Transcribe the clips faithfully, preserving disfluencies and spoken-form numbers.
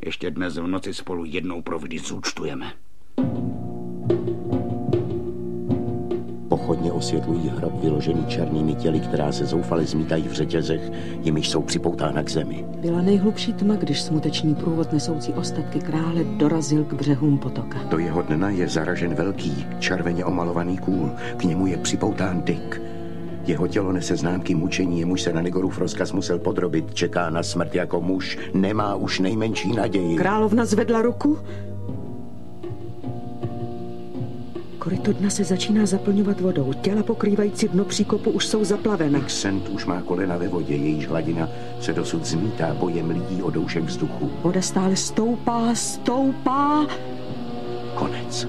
ještě dnes v noci spolu jednou provždy zúčtujeme. Pochodně osvětlují hrob vyložený černými těly, která se zoufale zmítají v řetězech, jimiž jsou připoutána k zemi. Byla nejhlubší tma, když smuteční průvod nesoucí ostatky krále dorazil k břehům potoka. Do jeho dna je zaražen velký, červeně omalovaný kůl. K němu je připoután Dick. Jeho tělo nese známky mučení, jemuž se na Negorův rozkaz musel podrobit. Čeká na smrt jako muž, nemá už nejmenší naději. Královna zvedla ruku. Koryto dna se začíná zaplňovat vodou. Těla pokrývající dno příkopu už jsou zaplavena. Dick už má kolena ve vodě, jejíž hladina se dosud zmítá bojem lidí o doušek vzduchu. Voda stále stoupá, stoupá. Konec.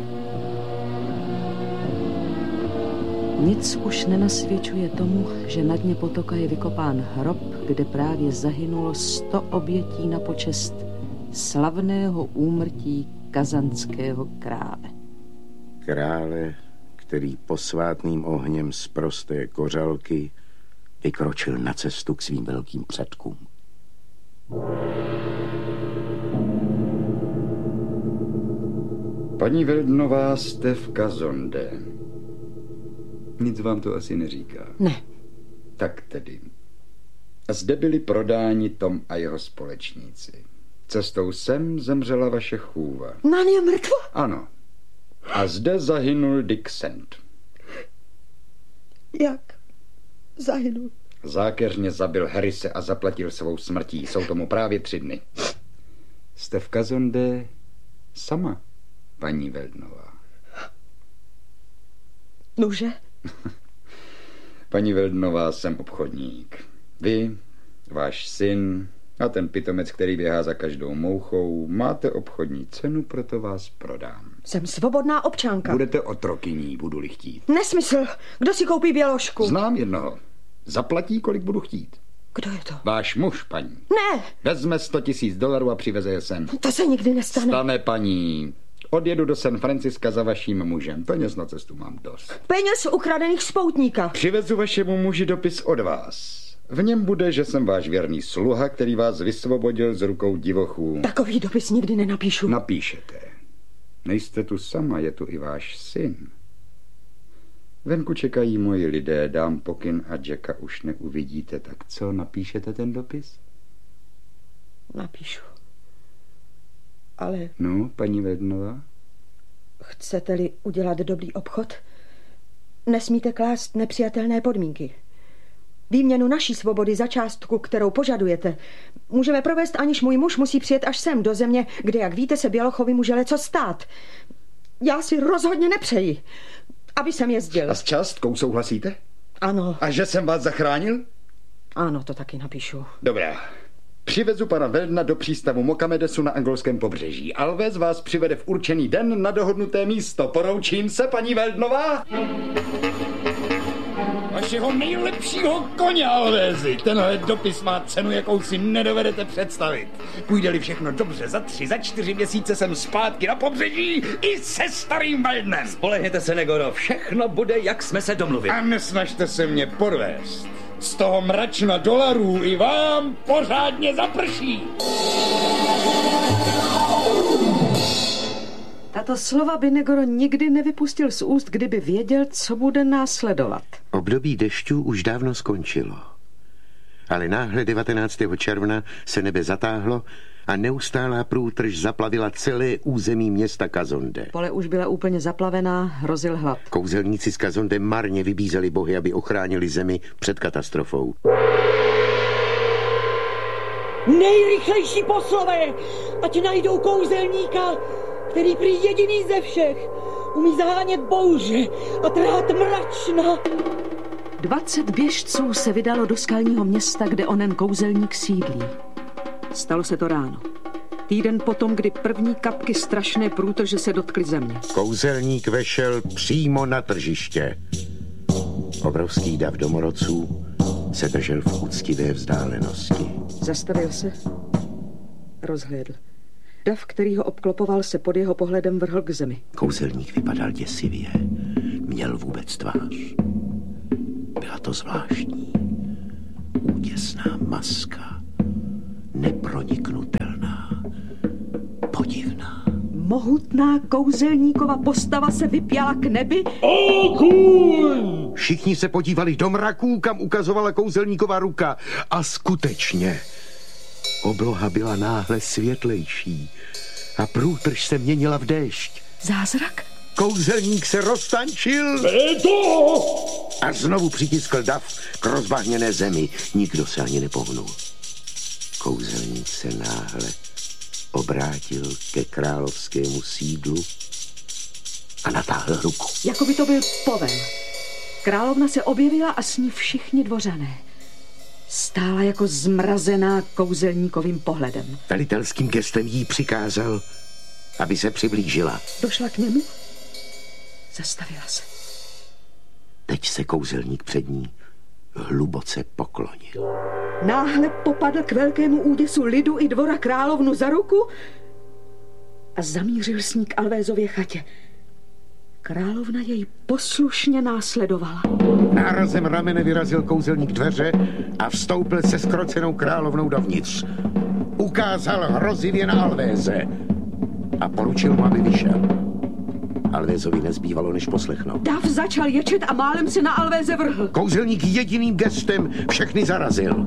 Nic už nenasvědčuje tomu, že na dně potoka je vykopán hrob, kde právě zahynulo sto obětí na počest slavného úmrtí kazanského krále. Krále, který posvátným ohněm z prosté kořalky vykročil na cestu k svým velkým předkům. Paní Veldnová, jste v Kazonde. Nic vám to asi neříká. Ne. Tak tedy. Zde byli prodáni Tom a jeho společníci. Cestou sem zemřela vaše chůva. Nan je mrtva? Ano. A zde zahynul Dick Sand. Jak zahynul? Zákeřně zabil Harrise a zaplatil svou smrtí. Jsou tomu právě tři dny. Jste v Kazonde sama, paní Veldnová. Nuže? Paní Veldnová, jsem obchodník. Vy, váš syn a ten pitomec, který běhá za každou mouchou, máte obchodní cenu, proto vás prodám. Jsem svobodná občanka. Budete otrokyní, budu-li chtít. Nesmysl. Kdo si koupí běložku? Znám jednoho. Zaplatí, kolik budu chtít. Kdo je to? Váš muž, paní. Ne. Vezme sto tisíc dolarů a přiveze je sem. To se nikdy nestane. Stane, paní. Odjedu do San Franciska za vaším mužem. Peněz na cestu mám dost. Peněz ukradených z poutníka. Přivezu vašemu muži dopis od vás. V něm bude, že jsem váš věrný sluha, který vás vysvobodil z rukou divochů. Takový dopis nikdy nenapíšu. Napíšete. Nejste tu sama, je tu i váš syn. Venku čekají moji lidé, dám pokyn a Jacka už neuvidíte. Tak co, napíšete ten dopis? Napíšu. Ale... No, paní Veldnová? Chcete-li udělat dobrý obchod, nesmíte klást nepřijatelné podmínky. Výměnu naší svobody za částku, kterou požadujete, můžeme provést, aniž můj muž musí přijet až sem do země, kde, jak víte, se Bělochovi může leco stát. Já si rozhodně nepřeji, aby jsem jezdil. A s částkou souhlasíte? Ano. A že jsem vás zachránil? Ano, to taky napíšu. Dobrá. Přivezu pana Veldna do přístavu Mokamedesu na angolském pobřeží. Alves vás přivede v určený den na dohodnuté místo. Poroučím se, paní Veldnová? Vašeho nejlepšího koně, Alvézi. Tenhle dopis má cenu, jakou si nedovedete představit. Půjde-li všechno dobře, za tři, za čtyři měsíce jsem zpátky na pobřeží i se starým Veldnem. Spolehněte se, Negoro, všechno bude, jak jsme se domluvili. A nesnažte se mě podvést. Z toho mračna dolarů i vám pořádně zaprší. Tato slova by Negoro nikdy nevypustil z úst, kdyby věděl, co bude následovat. Období dešťů už dávno skončilo. Ale náhle devatenáctého června se nebe zatáhlo a neustálá průtrž zaplavila celé území města Kazonde. Pole už byla úplně zaplavená, hrozil hlad. Kouzelníci z Kazonde marně vybízeli bohy, aby ochránili zemi před katastrofou. Nejrychlejší poslové, ať najdou kouzelníka, který prý jediný ze všech umí zahánět bouře a trhat mračna. Dvacet běžců se vydalo do skalního města, kde onen kouzelník sídlí. Stalo se to ráno. Týden potom, kdy první kapky strašné průtrže se dotkly země. Kouzelník vešel přímo na tržiště. Obrovský dav domorodců se držel v úctivé vzdálenosti. Zastavil se, rozhlédl. Dav, který ho obklopoval, se pod jeho pohledem vrhl k zemi. Kouzelník vypadal děsivě. Měl vůbec tvář. Byla to zvláštní, úděsná maska, neproniknutelná, Mohutná kouzelníkova postava se vypěla k nebi. Okuň! Všichni se podívali do mraků, kam ukazovala kouzelníková ruka. A skutečně, obloha byla náhle světlejší a průtrž se měnila v déšť. Zázrak? Kouzelník se roztančil Beto! a znovu přitiskl dav k rozbahněné zemi. Nikdo se ani nepohnul. Kouzelník se náhle obrátil ke královskému sídlu a natáhl ruku. Jako by to byl povel. Královna se objevila a s ní všichni dvořané. Stála jako zmrazená kouzelníkovým pohledem. Velitelským gestem jí přikázal, aby se přiblížila. Došla k němu, zastavila se. Teď se kouzelník před ní hluboce poklonil. Náhle popadl k velkému úděsu lidu i dvora královnu za ruku a zamířil s ní k Alvézově chatě. Královna jej poslušně následovala. Nárazem ramene vyrazil kouzelník dveře a vstoupil se zkrocenou královnou dovnitř. Ukázal hrozivě na Alvéze a poručil mu, aby vyšel. Alvézovi nezbývalo, než poslechnout. Dav začal ječet a málem se na Alvéze vrhl. Kouzelník jediným gestem všechny zarazil.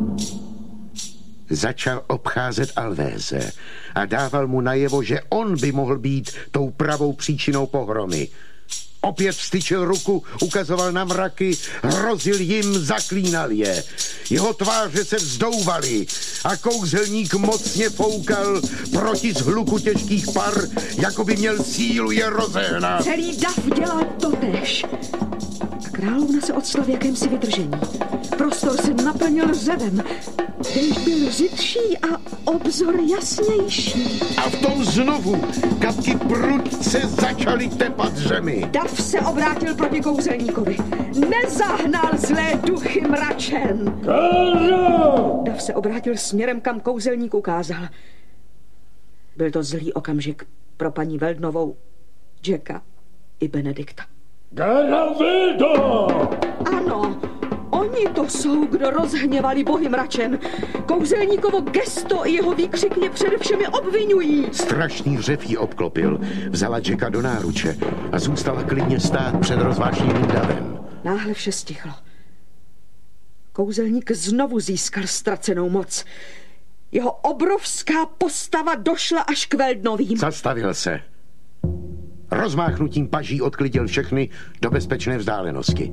Začal obcházet Alvéze a dával mu najevo, že on by mohl být tou pravou příčinou pohromy. Opět vstyčil ruku, ukazoval na mraky, hrozil jim, zaklínal je. Jeho tváře se vzdouvaly a kouzelník mocně foukal proti zhluku těžkých par, jako by měl sílu je rozehnat. Celý dav dělal totéž. A královna se odstala v jakémsi vydržení. Prostor se naplnil řevem. Dešť byl řidší a obzor jasnější. A v tom znovu kapky prudce začaly tepat zemi. Dav se obrátil proti kouzelníkovi. Nezahnal zlé duchy mračen. Kážo! Dav se obrátil směrem, kam kouzelník ukázal. Byl to zlý okamžik pro paní Veldnovou, Jacka i Benedikta. Garavildo! Ano, oni to jsou, kdo rozhněvali bohy mračen. Kouzelníkovo gesto i jeho výkřik mě především obvinují. Strašný řev jí obklopil, vzala Jacka do náruče a zůstala klidně stát před rozvášným davem. Náhle vše stichlo. Kouzelník znovu získal ztracenou moc. Jeho obrovská postava došla až k Veldnovým. Zastavil se. Rozmáchnutím paží odklidil všechny do bezpečné vzdálenosti.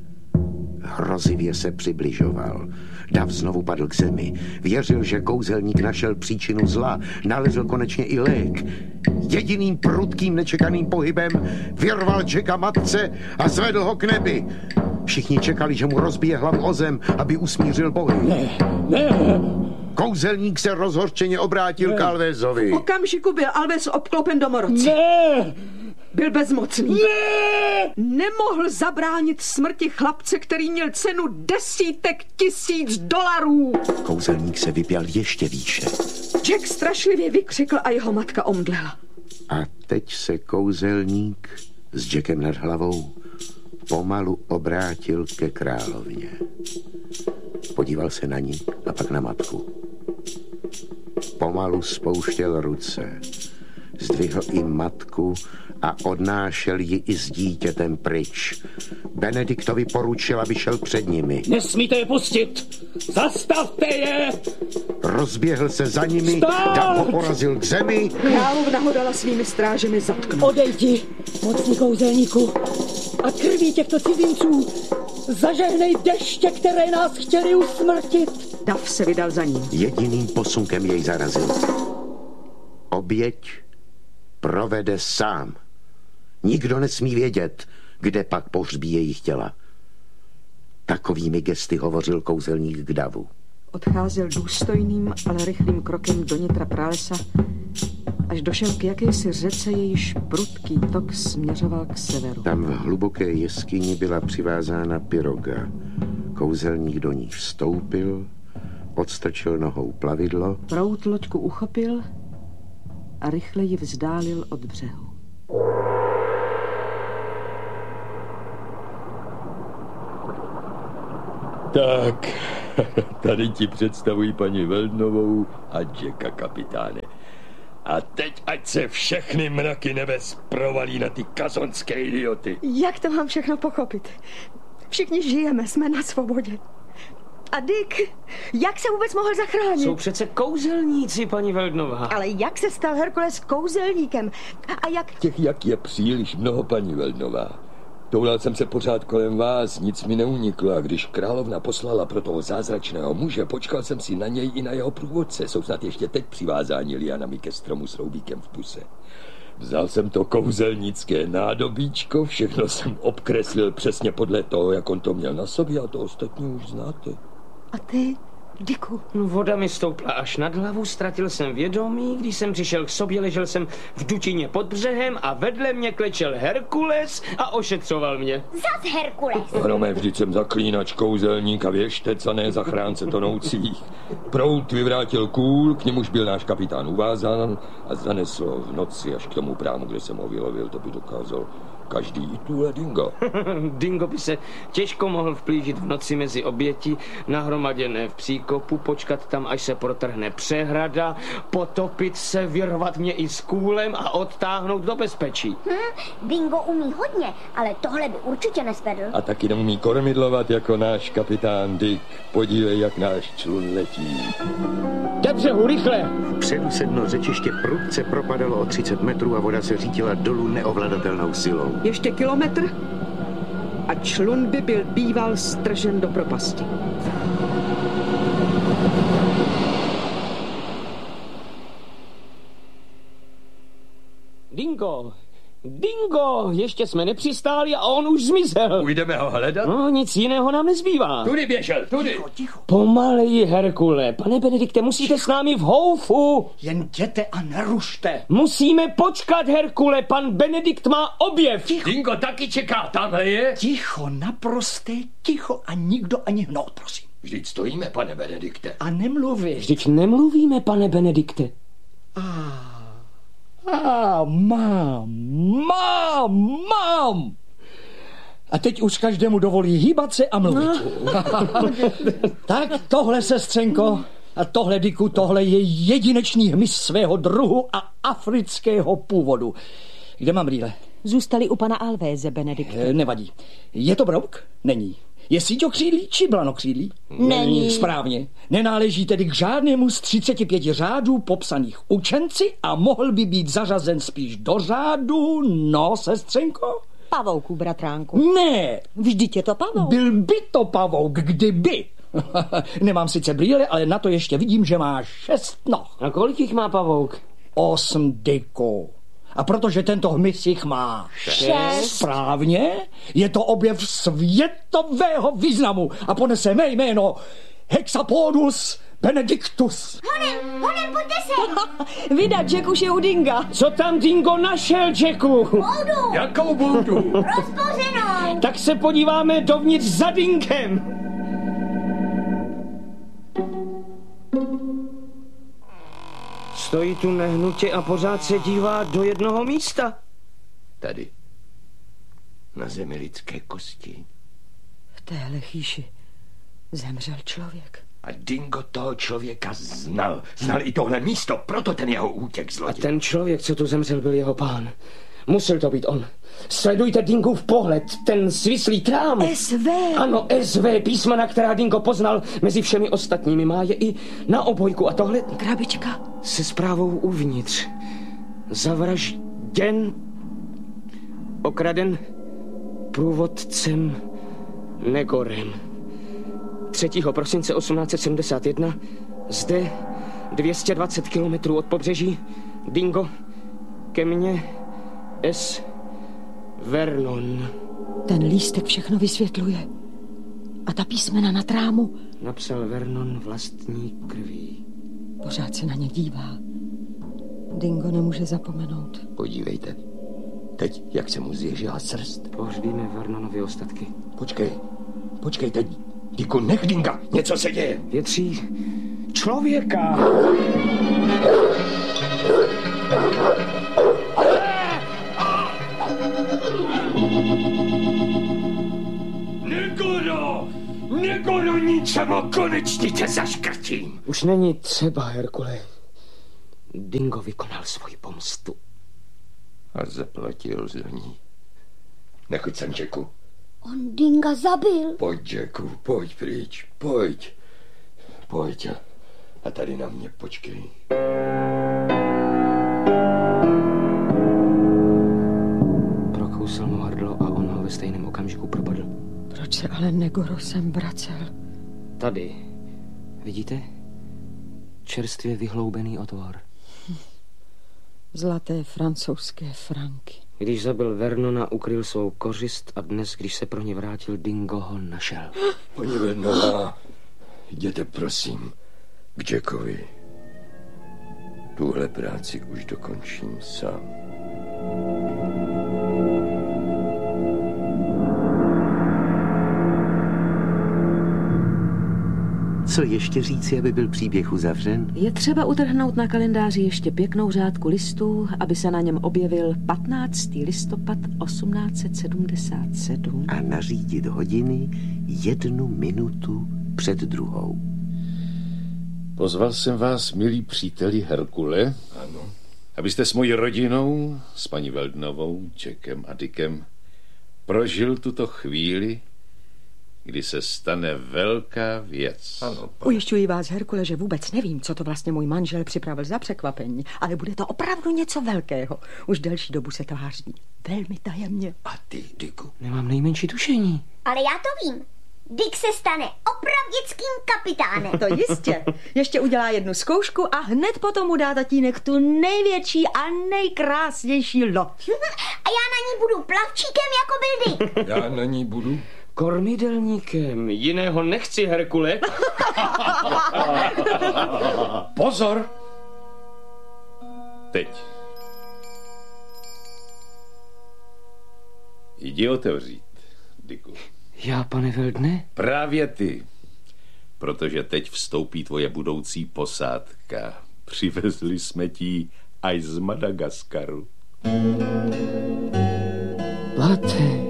Hrozivě se přibližoval. Dav znovu padl k zemi. Věřil, že kouzelník našel příčinu zla. Nalezl konečně i lék. Jediným prudkým nečekaným pohybem vyrval Jacka matce a zvedl ho k nebi. Všichni čekali, že mu rozbije hlavu o zem, aby usmířil bohy. Ne, ne. Kouzelník se rozhořčeně obrátil ne. k Alvézovi. V okamžiku byl Alvéz obklopen domorodci. Ne! Byl bezmocný. Ne! Nemohl zabránit smrti chlapce, který měl cenu desítek tisíc dolarů. Kouzelník se vypěl ještě výše. Jack strašlivě vykřikl a jeho matka omdlela. A teď se kouzelník s Jackem nad hlavou pomalu obrátil ke královně. Podíval se na ní a pak na matku. Pomalu spouštěl ruce. Zdvihl i matku a odnášel ji i s dítětem pryč. Benediktovi poručil, aby šel před nimi. Nesmíte je pustit! Zastavte je! Rozběhl se za nimi, Dav ho porazil k zemi. Královna ho dala svými strážemi zatknout. Odejdi, mocný kouzelníku, a krví těchto cizinců zažehnej deště, které nás chtěli usmrtit. Dav se vydal za ním. Jediným posunkem jej zarazil. Oběť provede sám. Nikdo nesmí vědět, kde pak pohřbí jejich těla. Takovými gesty hovořil kouzelník k davu. Odcházel důstojným, ale rychlým krokem do nitra pralesa, až došel k jakési řece, jejíž prudký tok směřoval k severu. Tam v hluboké jeskyni byla přivázána piroga. Kouzelník do ní vstoupil, odstrčil nohou plavidlo. Proud loďku uchopil a rychle ji vzdálil od břehu. Tak, tady ti představuji paní Veldnovou a Jacka, kapitáne. A teď ať se všechny mraky nebes provalí na ty kazonské idioty. Jak to mám všechno pochopit? Všichni žijeme, jsme na svobodě. A Dick, jak se vůbec mohl zachránit? Jsou přece kouzelníci, paní Weldnová. Ale jak se stal Herkules kouzelníkem? A jak... Těch jak je příliš mnoho, paní Weldnová. Toulal jsem se pořád kolem vás, nic mi neuniklo a když královna poslala pro toho zázračného muže, počkal jsem si na něj i na jeho průvodce. Jsou snad ještě teď přivázáni lianami ke stromu s roubíkem v puse. Vzal jsem to kouzelnické nádobíčko, všechno jsem obkreslil přesně podle toho, jak on to měl na sobě a to ostatní už znáte. A ty, Dicku? No, voda mi stoupla až nad hlavu, ztratil jsem vědomí, když jsem přišel k sobě, ležel jsem v dutině pod břehem a vedle mě klečel Herkules a ošetřoval mě. Zas Herkules. Hromé, vždyť jsem zaklínač, kouzelník a věštec a ne zachránce tonoucích. Proud vyvrátil kůl, k němuž byl náš kapitán uvázán a zanesl v noci až k tomu prámu, kde jsem ho vylovil, to by dokázal každý i tuhle Dingo. Dingo by se těžko mohl vplížit v noci mezi oběti, nahromaděné v příkopu, počkat tam, až se protrhne přehrada, potopit se, vyrvat mě i s kůlem a odtáhnout do bezpečí. Hm, Dingo umí hodně, ale tohle by určitě nesvedl. A taky neumí kormidlovat jako náš kapitán Dick. Podívej, jak náš člun letí. Ke břehu, rychle! Vpředu se dno řečiště prudce propadalo o třicet metrů a voda se řítila dolů neovladatelnou silou. Ještě kilometr a člun by byl býval stržen do propasti. Dingo, Dingo, ještě jsme nepřistáli a on už zmizel. Půjdeme ho hledat? No, nic jiného nám nezbývá. Tudy běžel, tudy. Ticho, ticho. Pomaleji, Herkule. Pane Benedikte, musíte s námi v houfu. Jen jděte a nerušte. Musíme počkat, Herkule. Pan Benedikt má objev. Ticho. Dingo taky čeká, tamhle je. Ticho, naprosté ticho a nikdo ani hnout, prosím. Vždyť stojíme, pane Benedikte. A nemluví. Vždyť nemluvíme, pane Benedikte. A ah, mám, mám, mám. A teď už každému dovolí hýbat se a mluvit. No. Tak tohle, sestřenko, a tohle, Dicku, tohle je jedinečný hmyz svého druhu a afrického původu. Kde mám brýle? Zůstali u pana Alvéze, Benedikte. E, nevadí. Je to brouk? Není. Je síťokřídlý či blanokřídlý? Není. Správně. Nenáleží tedy k žádnému z třiceti pěti řádů popsaných učenci a mohl by být zařazen spíš do řádu, no, sestřenko? Pavouku, bratránku. Ne. Vždyť je to pavouk. Byl by to pavouk, kdyby. Nemám sice brýle, ale na to ještě vidím, že má šest noh. A kolik jich má pavouk? Osm, Dicku. A protože tento hmyz jich má Šest. Správně, je to objev světového významu a ponese mé jméno Hexapodus benedictus. Honem, honem, pojďte se. Vydat, Jack už je u Dinga. Co tam Dingo našel, Jacku? Boudu. Jakou boudu? Rozbořenou. Tak se podíváme dovnitř za Dingem. Stojí tu nehnutě a pořád se dívá do jednoho místa. Tady. Na zemi lidské kosti. V téhle chýši zemřel člověk. A Dingo toho člověka znal. Znal i tohle místo, proto ten jeho útěk A zloděj. ten člověk, co tu zemřel, byl jeho pán. Musel to být on. Sledujte Dingův pohled, ten svislý trám. S V. Ano, S V, písmena, která Dingo poznal mezi všemi ostatními. Má je i na obojku. A tohle Krabička. se zprávou uvnitř. Zavražděn, okraden průvodcem Negorem. třetího prosince osmnáct set sedmdesát jedna zde dvě stě dvacet kilometrů od pobřeží Dingo ke mně S. Vernon. Ten lístek všechno vysvětluje. A ta písmena na trámu. Napsal Vernon vlastní krví. Pořád se na ně dívá. Dingo nemůže zapomenout. Podívejte. Teď, jak se mu zježila srst. Pohřbíme Vernonovy ostatky. Počkej. Počkej teď. Dicku, nech Dinga. Něco se děje. Větří člověka. Negoro! Negoro, ničemu konečně tě zaškrtím. Už není třeba, Herkule. Dingo vykonal svoji pomstu. A zaplatil za ní. Nechoď sem, Jacku. On Dinga zabil. Pojď, Jacku, pojď pryč, pojď. Pojď a, a tady na mě počkej. Prokousl mu hrdlo a on ho ve stejném okamžiku propadl. Proč se ale Negoro sem vracel? Tady, vidíte? Čerstvě vyhloubený otvor. Zlaté francouzské franky. Když zabil Vernona, ukryl svou kořist a dnes, když se pro ně vrátil, Dingo ho našel. Paní Vernová, jděte prosím k Jackovi. Tuhle práci už dokončím sám. Co ještě říci, aby byl příběh uzavřen? Je třeba utrhnout na kalendáři ještě pěknou řádku listů, aby se na něm objevil patnáctého listopad osmnáct set sedmdesát sedm. A nařídit hodiny jednu minutu před druhou. Pozval jsem vás, milí příteli Herkule, Ano. abyste s mojí rodinou, s paní Weldnovou, Jackem a Dickem, prožil tuto chvíli, kdy se stane velká věc. Ano, pane. Ujišťuji vás, Herkule, že vůbec nevím, co to vlastně můj manžel připravil za překvapení, ale bude to opravdu něco velkého. Už delší dobu se tváří velmi tajemně. A ty, Dicku? Nemám nejmenší tušení. Ale já to vím. Dick se stane opravdickým kapitánem. To jistě. Ještě udělá jednu zkoušku a hned potom mu dá tatínek tu největší a nejkrásnější loď. A já na ní budu plavčíkem, jako byl Dick. Já na ní budu. Kormidelníkem. Jiného nechci, Herkule. Pozor! Teď. Jdi otevřít, Dicku. Já, pane Weldne? Právě ty. Protože teď vstoupí tvoje budoucí posádka. Přivezli jsme ti až z Madagaskaru. Pate.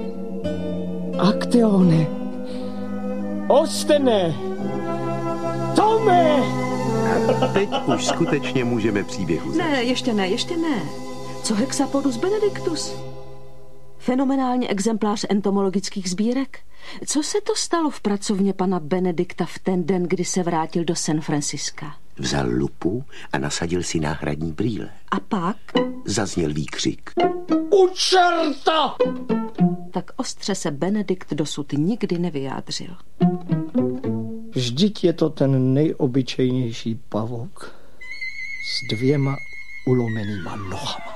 Akteone. Ostene. Tome. A teď už skutečně můžeme příběh uzavřít. Ne, ještě ne, ještě ne. Co Hexapodus benedictus? Fenomenální exemplář entomologických sbírek. Co se to stalo v pracovně pana Benedikta v ten den, kdy se vrátil do San Franciska? Vzal lupu a nasadil si náhradní brýle. A pak? Zazněl výkřik. U čerta! Tak ostře se Benedikt dosud nikdy nevyjádřil. Vždyť je to ten nejobyčejnější pavouk s dvěma ulomenýma nohama.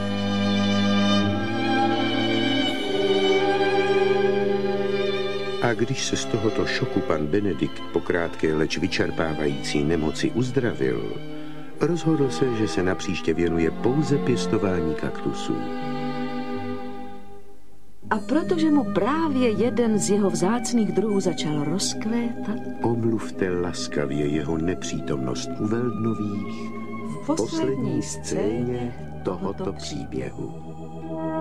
A když se z tohoto šoku pan Benedikt po krátké, leč vyčerpávající nemoci uzdravil, rozhodl se, že se napříště věnuje pouze pěstování kaktusů. A protože mu právě jeden z jeho vzácných druhů začal rozkvétat, omluvte laskavě jeho nepřítomnost u Weldnových v poslední scéně tohoto příběhu.